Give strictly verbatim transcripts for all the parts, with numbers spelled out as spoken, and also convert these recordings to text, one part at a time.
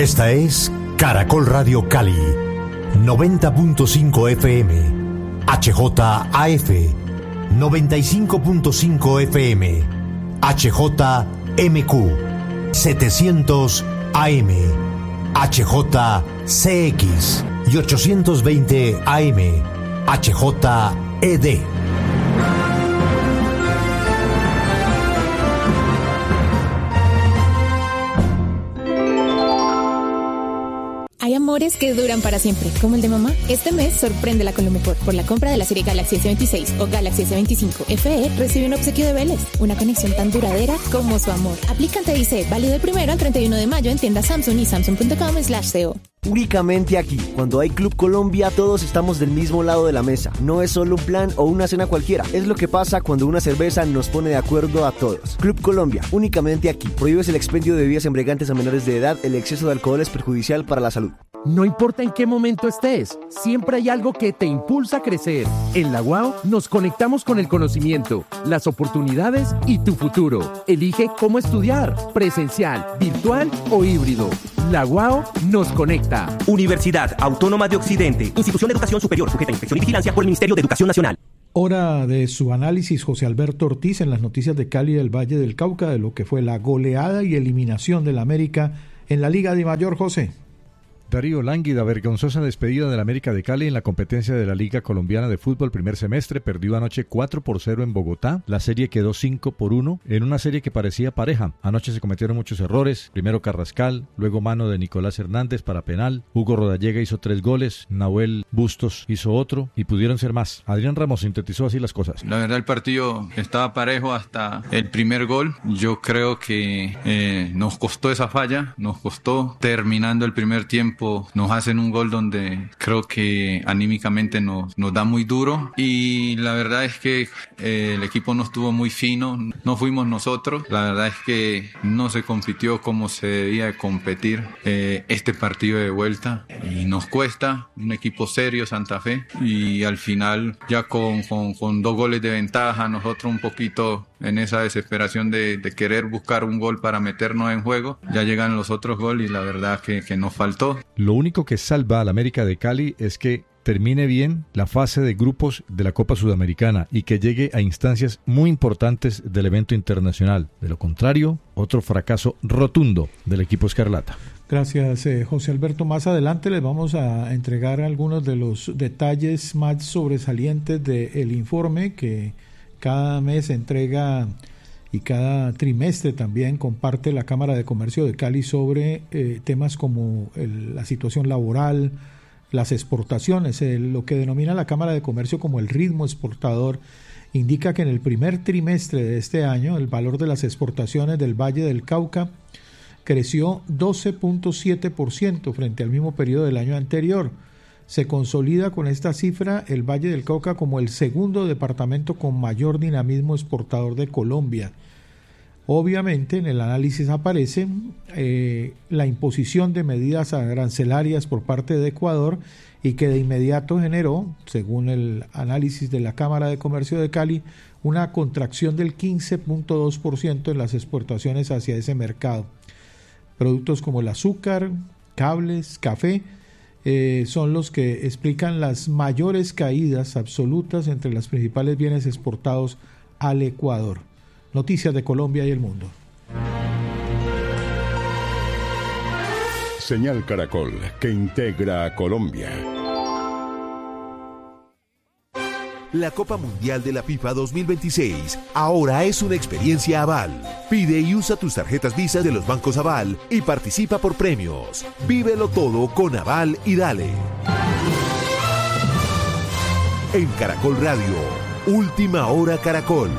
Esta es Caracol Radio Cali, noventa punto cinco F M, H J A F, noventa y cinco punto cinco F M, H J M Q, setecientos A M, H J C X y ochocientos veinte A M, H J E D. Hay amores que duran para siempre, como el de mamá. Este mes sorpréndela con lo mejor. Por la compra de la serie Galaxy S veintiséis o Galaxy S veinticinco F E, recibe un obsequio de Vélez. Una conexión tan duradera como su amor. Aplica ante I C, válido del primero al treinta y uno de mayo en tiendas Samsung y samsung punto com slash co. Únicamente aquí, cuando hay Club Colombia, todos estamos del mismo lado de la mesa. No es solo un plan o una cena cualquiera. Es lo que pasa cuando una cerveza nos pone de acuerdo a todos. Club Colombia, únicamente aquí. Prohíbes el expendio de bebidas embriagantes a menores de edad. El exceso de alcohol es perjudicial para la salud. No importa en qué momento estés, siempre hay algo que te impulsa a crecer. En la U A O nos conectamos con el conocimiento, las oportunidades y tu futuro. Elige cómo estudiar, presencial, virtual o híbrido. La U A O nos conecta. Universidad Autónoma de Occidente, institución de educación superior sujeta a inspección y vigilancia por el Ministerio de Educación Nacional. Hora de su análisis, José Alberto Ortiz, en las noticias de Cali y del Valle del Cauca, de lo que fue la goleada y eliminación del América en la Liga de Mayor. José. Darío, lánguida, vergonzosa despedida del América de Cali en la competencia de la Liga Colombiana de Fútbol primer semestre. Perdió anoche cuatro por cero en Bogotá. La serie quedó cinco por uno en una serie que parecía pareja. Anoche se cometieron muchos errores. Primero Carrascal, luego mano de Nicolás Hernández para penal. Hugo Rodallega hizo tres goles. Nahuel Bustos hizo otro y pudieron ser más. Adrián Ramos sintetizó así las cosas. La verdad, el partido estaba parejo hasta el primer gol. Yo creo que eh, nos costó esa falla. Nos costó. Terminando el primer tiempo nos hacen un gol donde creo que anímicamente nos, nos da muy duro, y la verdad es que eh, el equipo no estuvo muy fino, no fuimos nosotros. La verdad es que no se compitió como se debía de competir eh, este partido de vuelta, y nos cuesta. Un equipo serio, Santa Fe, y al final ya con, con, con dos goles de ventaja, nosotros un poquito en esa desesperación de, de querer buscar un gol para meternos en juego, ya llegan los otros goles y la verdad que, que nos faltó. Lo único que salva al América de Cali es que termine bien la fase de grupos de la Copa Sudamericana y que llegue a instancias muy importantes del evento internacional. De lo contrario, otro fracaso rotundo del equipo escarlata. Gracias, eh, José Alberto. Más adelante les vamos a entregar algunos de los detalles más sobresalientes del informe que cada mes entrega y cada trimestre también comparte la Cámara de Comercio de Cali sobre eh, temas como el, la situación laboral, las exportaciones. El, lo que denomina la Cámara de Comercio como el ritmo exportador indica que en el primer trimestre de este año el valor de las exportaciones del Valle del Cauca creció doce punto siete por ciento frente al mismo periodo del año anterior. Se consolida con esta cifra el Valle del Cauca como el segundo departamento con mayor dinamismo exportador de Colombia. Obviamente en el análisis aparece eh, la imposición de medidas arancelarias por parte de Ecuador y que de inmediato generó, según el análisis de la Cámara de Comercio de Cali, una contracción del quince punto dos por ciento en las exportaciones hacia ese mercado. Productos como el azúcar, cables, café, Eh, son los que explican las mayores caídas absolutas entre los principales bienes exportados al Ecuador. Noticias de Colombia y el mundo. Señal Caracol, que integra a Colombia. La Copa Mundial de la FIFA dos mil veintiséis ahora es una experiencia Aval. Pide y usa tus tarjetas Visa de los bancos Aval y participa por premios. Vívelo todo con Aval y dale. En Caracol Radio, Última Hora Caracol.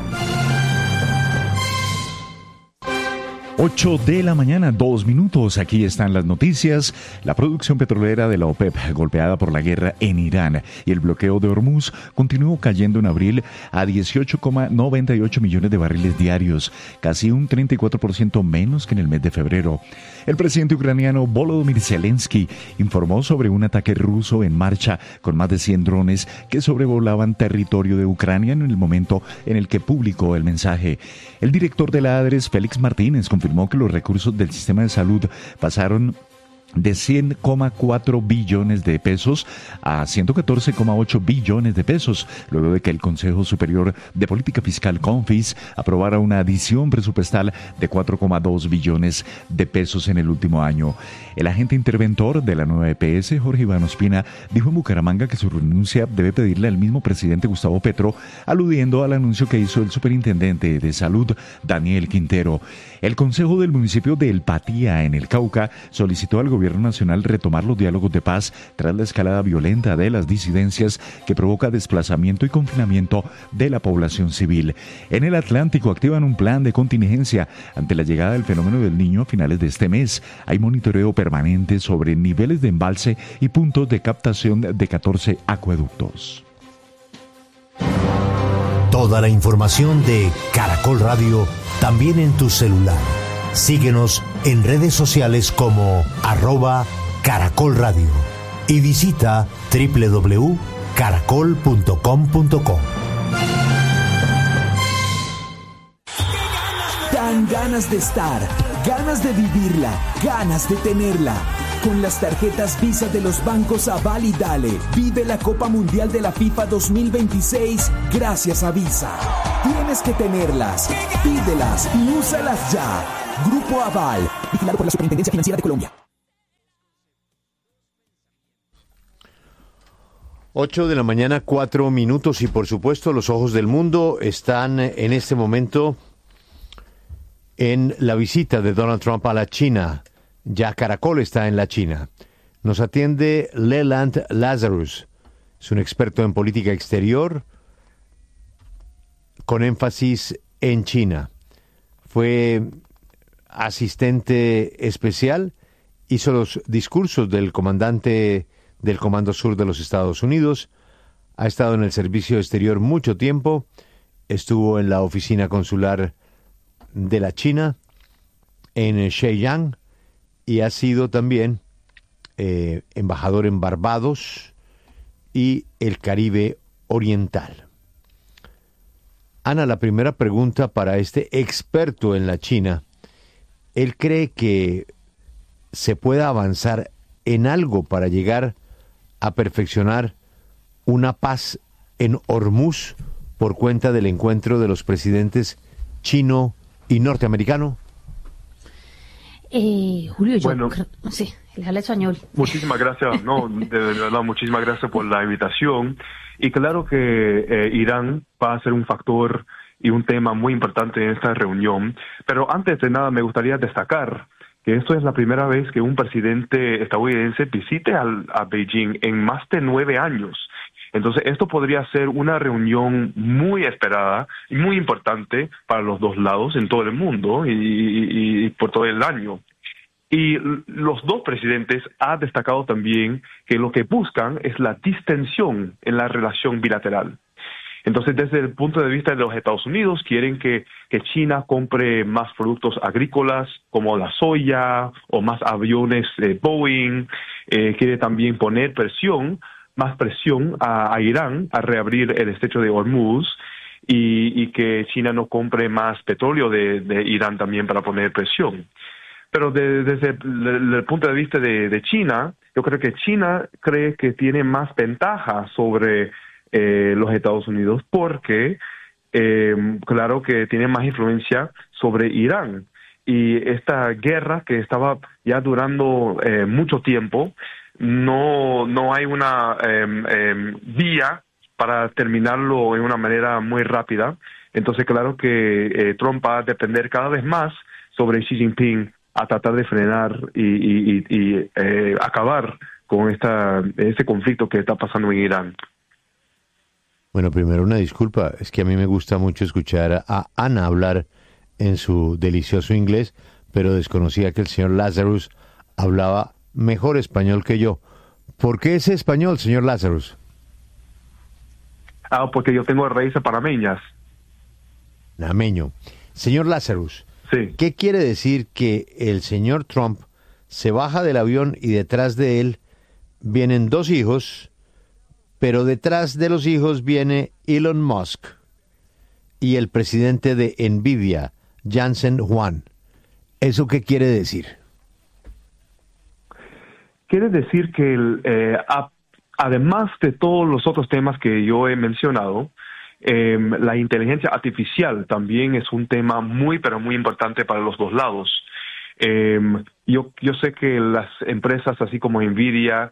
ocho de la mañana, dos minutos. Aquí están las noticias. La producción petrolera de la OPEP, golpeada por la guerra en Irán y el bloqueo de Hormuz, continuó cayendo en abril a dieciocho coma noventa y ocho millones de barriles diarios, casi un treinta y cuatro por ciento menos que en el mes de febrero. El presidente ucraniano Volodymyr Zelensky informó sobre un ataque ruso en marcha con más de cien drones que sobrevolaban territorio de Ucrania en el momento en el que publicó el mensaje. El director de la ADRES, Félix Martínez, confirmó que los recursos del sistema de salud pasaron de cien coma cuatro billones de pesos a ciento catorce coma ocho billones de pesos, luego de que el Consejo Superior de Política Fiscal, CONFIS, aprobara una adición presupuestal de cuatro coma dos billones de pesos en el último año. El agente interventor de la nueva E P S, Jorge Iván Ospina, dijo en Bucaramanga que su renuncia debe pedirle al mismo presidente Gustavo Petro, aludiendo al anuncio que hizo el superintendente de Salud, Daniel Quintero. El Consejo del municipio de El Patía, en el Cauca, solicitó al gobierno nacional retomar los diálogos de paz tras la escalada violenta de las disidencias que provoca desplazamiento y confinamiento de la población civil. En el Atlántico activan un plan de contingencia ante la llegada del fenómeno del Niño a finales de este mes. Hay monitoreo permanente sobre niveles de embalse y puntos de captación de catorce acueductos. Toda la información de Caracol Radio también en tu celular. Síguenos en redes sociales como arroba Caracol Radio y visita doble u doble u doble u punto caracol punto com punto co. Dan ganas de estar, ganas de vivirla, ganas de tenerla. Con las tarjetas Visa de los bancos Aval y Dale, vive la Copa Mundial de la FIFA dos mil veintiséis gracias a Visa. Tienes que tenerlas, pídelas y úsalas ya. Grupo Aval, vigilado por la Superintendencia Financiera de Colombia. ocho de la mañana, cuatro minutos, y por supuesto los ojos del mundo están en este momento en la visita de Donald Trump a la China. Ya Caracol está en la China. Nos atiende Leland Lazarus. Es un experto en política exterior con énfasis en China. Fue asistente especial, hizo los discursos del comandante del Comando Sur de los Estados Unidos, ha estado en el servicio exterior mucho tiempo, estuvo en la oficina consular de la China en Shenyang y ha sido también eh, embajador en Barbados y el Caribe Oriental. Ana, la primera pregunta para este experto en la China. ¿Él cree que se pueda avanzar en algo para llegar a perfeccionar una paz en Hormuz por cuenta del encuentro de los presidentes chino y norteamericano? Eh, Julio, yo bueno, creo, sí, le habla español. Muchísimas gracias, no, de verdad, muchísimas gracias por la invitación. Y claro que eh, Irán va a ser un factor y un tema muy importante en esta reunión, pero antes de nada me gustaría destacar que esto es la primera vez que un presidente estadounidense visite al, a Beijing en más de nueve años. Entonces, esto podría ser una reunión muy esperada y muy importante para los dos lados en todo el mundo y, y, y por todo el año. Y los dos presidentes han destacado también que lo que buscan es la distensión en la relación bilateral. Entonces, desde el punto de vista de los Estados Unidos, quieren que, que China compre más productos agrícolas como la soya o más aviones eh, Boeing. Eh, quiere también poner presión, más presión a, a Irán a reabrir el estrecho de Hormuz y, y que China no compre más petróleo de, de Irán también para poner presión. Pero de, desde el, el punto de vista de, de China, yo creo que China cree que tiene más ventaja sobre eh, los Estados Unidos porque, eh, claro que tiene más influencia sobre Irán. Y esta guerra que estaba ya durando eh, mucho tiempo, no, no hay una eh, eh, vía para terminarlo en una manera muy rápida. Entonces, claro que eh, Trump va a depender cada vez más sobre Xi Jinping a tratar de frenar y, y, y, y eh, acabar con esta, este conflicto que está pasando en Irán. Bueno, primero una disculpa, es que a mí me gusta mucho escuchar a Ana hablar en su delicioso inglés, pero desconocía que el señor Lazarus hablaba mejor español que yo. ¿Por qué ese español, señor Lazarus? Ah, porque yo tengo raíces panameñas. Nameño. Señor Lazarus, sí. ¿Qué quiere decir que el señor Trump se baja del avión y detrás de él vienen dos hijos, pero detrás de los hijos viene Elon Musk y el presidente de Nvidia, Jensen Huang? ¿Eso qué quiere decir? quiere decir que el, eh, a, además de todos los otros temas que yo he mencionado, eh, la inteligencia artificial también es un tema muy, pero muy importante para los dos lados. Eh, yo, yo sé que las empresas así como Nvidia,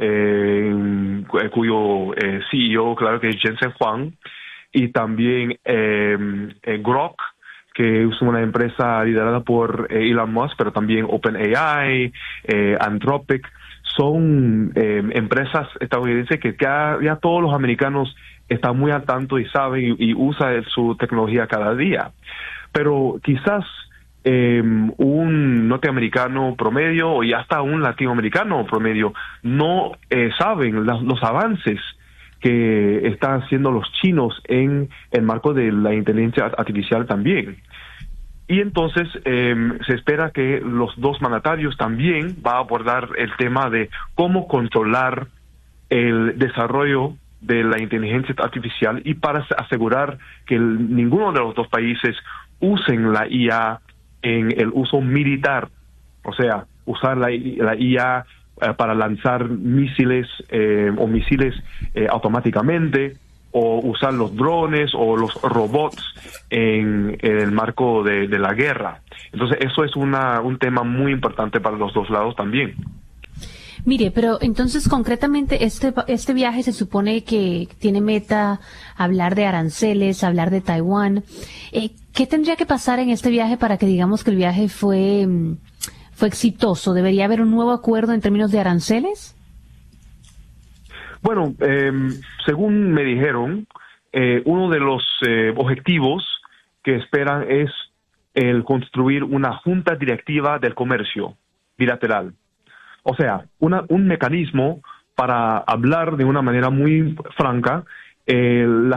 eh, cuyo eh, C E O, claro que es Jensen Huang, y también eh, eh, Grok, que es una empresa liderada por eh, Elon Musk, pero también OpenAI, eh, Anthropic, son eh, empresas estadounidenses que ya, ya todos los americanos están muy al tanto y saben y, y usan su tecnología cada día. Pero quizás eh, un norteamericano promedio o ya hasta un latinoamericano promedio no eh, saben la, los avances que están haciendo los chinos en el marco de la inteligencia artificial también. Y entonces eh, se espera que los dos mandatarios también va a abordar el tema de cómo controlar el desarrollo de la inteligencia artificial y para asegurar que el, ninguno de los dos países usen la I A en el uso militar, o sea, usar la, la I A eh, para lanzar misiles eh, o misiles eh, automáticamente, o usar los drones o los robots en, en el marco de, de la guerra. Entonces eso es una, un tema muy importante para los dos lados también. Mire, pero entonces concretamente este este viaje se supone que tiene meta hablar de aranceles, hablar de Taiwán. Eh, ¿Qué tendría que pasar en este viaje para que digamos que el viaje fue, fue exitoso? ¿Debería haber un nuevo acuerdo en términos de aranceles? Bueno, eh, según me dijeron, eh, uno de los eh, objetivos que esperan es el construir una junta directiva del comercio bilateral. O sea, una, un mecanismo para hablar de una manera muy franca eh, las